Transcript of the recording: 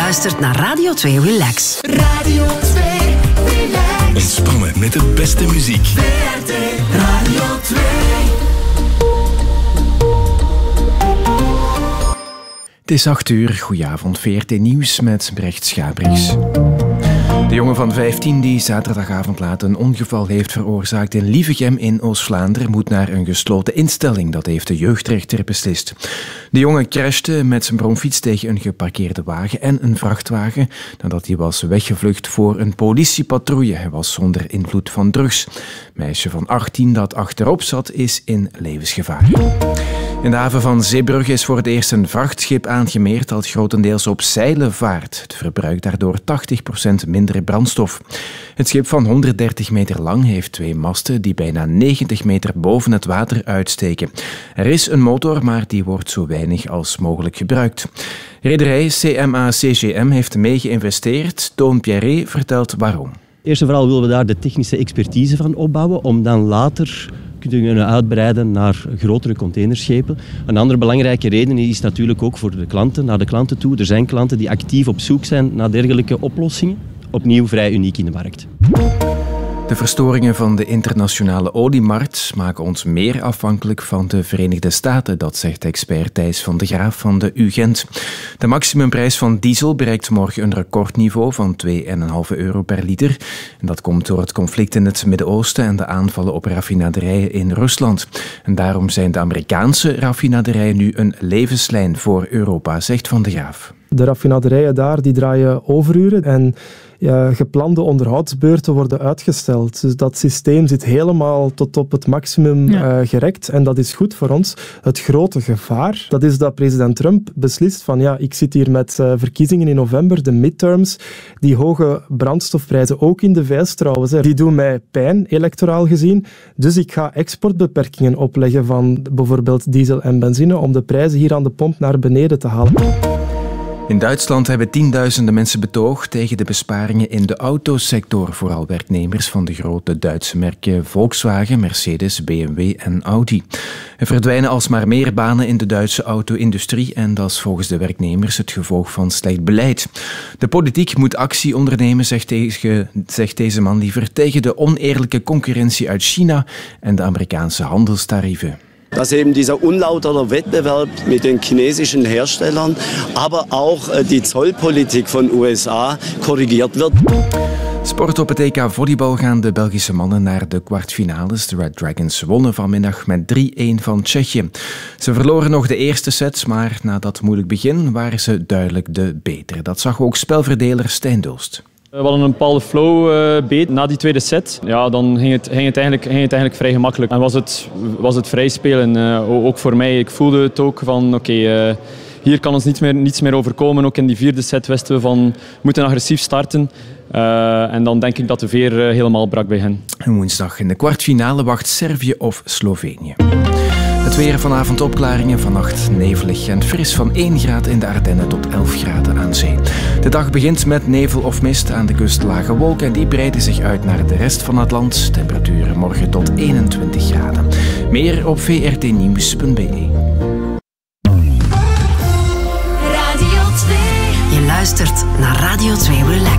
luistert naar Radio 2 Relax. Radio 2 Relax. Ontspannen met de beste muziek. VRT Radio 2. Het is 8 uur. Goedenavond, VRT Nieuws met Brecht Schabriks. De jongen van 15 die zaterdagavond laat een ongeval heeft veroorzaakt in Lievegem in Oost-Vlaanderen moet naar een gesloten instelling. Dat heeft de jeugdrechter beslist. De jongen crashte met zijn bromfiets tegen een geparkeerde wagen en een vrachtwagen nadat hij was weggevlucht voor een politiepatrouille. Hij was zonder invloed van drugs. Het meisje van 18 dat achterop zat is in levensgevaar. In de haven van Zeebrugge is voor het eerst een vrachtschip aangemeerd dat grotendeels op zeilen vaart. Het verbruikt daardoor 80% minder brandstof. Het schip van 130 meter lang heeft 2 masten die bijna 90 meter boven het water uitsteken. Er is een motor, maar die wordt zo weinig als mogelijk gebruikt. Rederij CMA-CGM heeft mee geïnvesteerd. Toon Pierret vertelt waarom. Eerst en vooral willen we daar de technische expertise van opbouwen om dan later te kunnen uitbreiden naar grotere containerschepen. Een andere belangrijke reden is natuurlijk ook voor de klanten, naar de klanten toe. Er zijn klanten die actief op zoek zijn naar dergelijke oplossingen. Opnieuw vrij uniek in de markt. De verstoringen van de internationale oliemarkt maken ons meer afhankelijk van de Verenigde Staten, dat zegt expert Thijs van de Graaf van de UGent. De maximumprijs van diesel bereikt morgen een recordniveau van €2,5 per liter. En dat komt door het conflict in het Midden-Oosten en de aanvallen op raffinaderijen in Rusland. En daarom zijn de Amerikaanse raffinaderijen nu een levenslijn voor Europa, zegt Van de Graaf. De raffinaderijen daar die draaien overuren en geplande onderhoudsbeurten worden uitgesteld. Dus dat systeem zit helemaal tot op het maximum gerekt en dat is goed voor ons. Het grote gevaar, dat is dat president Trump beslist van ik zit hier met verkiezingen in november, de midterms, die hoge brandstofprijzen, ook in de VS trouwens, die doen mij pijn, electoraal gezien. Dus ik ga exportbeperkingen opleggen van bijvoorbeeld diesel en benzine om de prijzen hier aan de pomp naar beneden te halen. In Duitsland hebben tienduizenden mensen betoogd tegen de besparingen in de autosector. Vooral werknemers van de grote Duitse merken Volkswagen, Mercedes, BMW en Audi. Er verdwijnen alsmaar meer banen in de Duitse auto-industrie en dat is volgens de werknemers het gevolg van slecht beleid. De politiek moet actie ondernemen, zegt deze man liever, tegen de oneerlijke concurrentie uit China en de Amerikaanse handelstarieven. Dass eben dieser unlautere Wettbewerb mit den chinesischen Herstellern, aber auch die Zollpolitik von USA korrigiert wird. Sport op het EK volleybal gaan de Belgische mannen naar de kwartfinales. De Red Dragons wonnen vanmiddag met 3-1 van Tsjechië. Ze verloren nog de eerste set, maar na dat moeilijk begin waren ze duidelijk de betere. Dat zag ook spelverdeler Stijn Doost. We hadden een bepaalde flow beet na die tweede set. Ja, dan ging het eigenlijk vrij gemakkelijk. En was het vrij spelen, ook voor mij. Ik voelde het ook van hier kan ons niets meer overkomen. Ook in die vierde set wisten we van we moeten agressief starten. En dan denk ik dat de veer helemaal brak bij hen. En woensdag in de kwartfinale wacht Servië of Slovenië. Het weer vanavond opklaringen, vannacht nevelig en fris van 1 graad in de Ardennen tot 11 graden aan zee. De dag begint met nevel of mist, aan de kust lage wolken en die breiden zich uit naar de rest van het land. Temperaturen morgen tot 21 graden. Meer op vrtnieuws.be. Je luistert naar Radio 2 Relax.